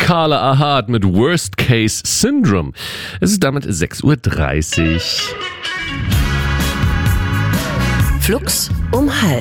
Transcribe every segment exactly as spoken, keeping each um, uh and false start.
Carla Ahad mit Worst Case Syndrome. Es ist damit sechs Uhr dreißig. Flux um halb.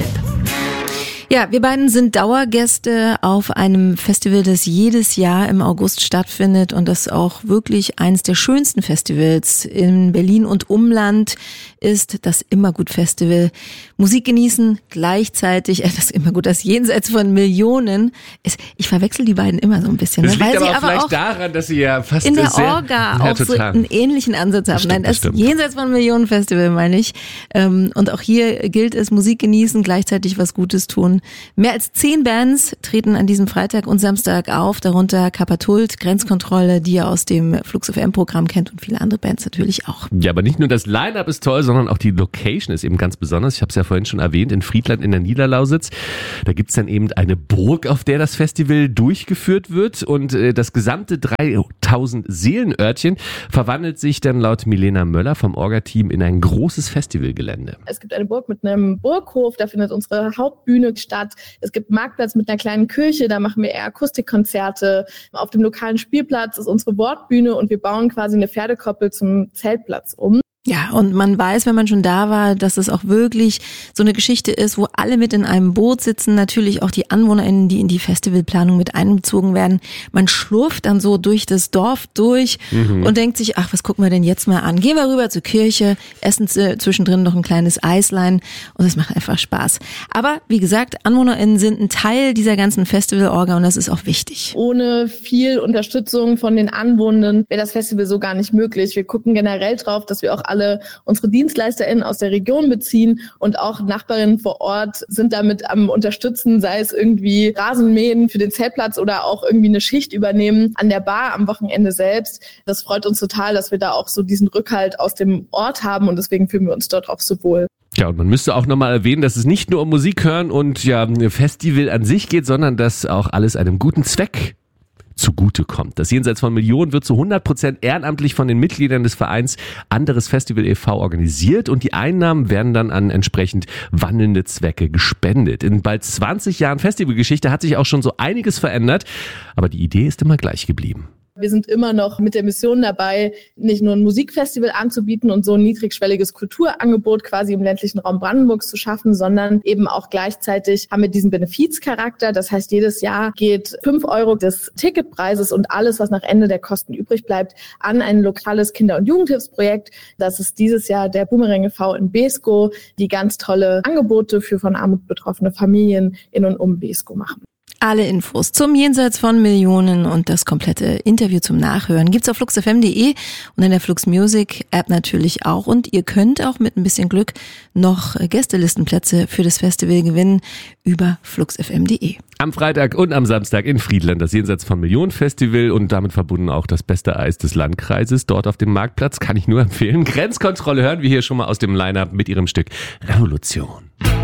Ja, wir beiden sind Dauergäste auf einem Festival, das jedes Jahr im August stattfindet und das auch wirklich eines der schönsten Festivals in Berlin und Umland ist, das Immergut Festival. Musik genießen, gleichzeitig, äh, das Immergut, das Jenseits von Millionen ist, ich verwechsel die beiden immer so ein bisschen. Das ne? liegt Weil aber sie auch aber vielleicht auch daran, dass sie ja fast in der sehr, Orga ja, auch so total. einen ähnlichen Ansatz haben. Das stimmt, Nein, das das stimmt. Jenseits von Millionen Festival meine ich. Ähm, Und auch hier gilt es, Musik genießen, gleichzeitig was Gutes tun. Mehr als zehn Bands treten an diesem Freitag und Samstag auf, darunter Kapatult, Grenzkontrolle, die ihr aus dem Flux F M-Programm kennt und viele andere Bands natürlich auch. Ja, aber nicht nur das Line-Up ist toll, sondern auch die Location ist eben ganz besonders. Ich habe es ja vorhin schon erwähnt, in Friedland in der Niederlausitz. Da gibt's dann eben eine Burg, auf der das Festival durchgeführt wird und äh, das gesamte dreitausend Seelenörtchen verwandelt sich dann laut Milena Möller vom Orga-Team in ein großes Festivalgelände. Es gibt eine Burg mit einem Burghof, da findet unsere Hauptbühne statt. Es gibt einen Marktplatz mit einer kleinen Kirche, da machen wir eher Akustikkonzerte. Auf dem lokalen Spielplatz ist unsere Wortbühne und wir bauen quasi eine Pferdekoppel zum Zeltplatz um. Ja, und man weiß, wenn man schon da war, dass es auch wirklich so eine Geschichte ist, wo alle mit in einem Boot sitzen, natürlich auch die AnwohnerInnen, die in die Festivalplanung mit einbezogen werden. Man schlurft dann so durch das Dorf durch mhm. und denkt sich, ach, was gucken wir denn jetzt mal an? Gehen wir rüber zur Kirche, essen zwischendrin noch ein kleines Eislein und es macht einfach Spaß. Aber wie gesagt, AnwohnerInnen sind ein Teil dieser ganzen Festivalorga und das ist auch wichtig. Ohne viel Unterstützung von den Anwohnenden wäre das Festival so gar nicht möglich. Wir gucken generell drauf, dass wir auch alle unsere DienstleisterInnen aus der Region beziehen und auch Nachbarinnen vor Ort sind damit am Unterstützen, sei es irgendwie Rasenmähen für den Zeltplatz oder auch irgendwie eine Schicht übernehmen an der Bar am Wochenende selbst. Das freut uns total, dass wir da auch so diesen Rückhalt aus dem Ort haben und deswegen fühlen wir uns dort auch so wohl. Ja, und man müsste auch nochmal erwähnen, dass es nicht nur um Musik hören und ja, ein Festival an sich geht, sondern dass auch alles einem guten Zweck zugutekommt. Das Jenseits von Millionen wird zu hundert Prozent ehrenamtlich von den Mitgliedern des Vereins Anderes Festival e V organisiert und die Einnahmen werden dann an entsprechend wandelnde Zwecke gespendet. In bald zwanzig Jahren Festivalgeschichte hat sich auch schon so einiges verändert, aber die Idee ist immer gleich geblieben. Wir sind immer noch mit der Mission dabei, nicht nur ein Musikfestival anzubieten und so ein niedrigschwelliges Kulturangebot quasi im ländlichen Raum Brandenburgs zu schaffen, sondern eben auch gleichzeitig haben wir diesen Benefizcharakter. Das heißt, jedes Jahr geht fünf Euro des Ticketpreises und alles, was nach Ende der Kosten übrig bleibt, an ein lokales Kinder- und Jugendhilfsprojekt. Das ist dieses Jahr der Boomerang e V in Beeskow, die ganz tolle Angebote für von Armut betroffene Familien in und um Beeskow machen. Alle Infos zum Jenseits von Millionen und das komplette Interview zum Nachhören gibt's auf flux f m punkt de und in der Flux Music App natürlich auch. Und ihr könnt auch mit ein bisschen Glück noch Gästelistenplätze für das Festival gewinnen über flux f m punkt de. Am Freitag und am Samstag in Friedland das Jenseits von Millionen Festival und damit verbunden auch das beste Eis des Landkreises. Dort auf dem Marktplatz kann ich nur empfehlen. Grenzkontrolle hören wir hier schon mal aus dem Line-Up mit ihrem Stück Revolution.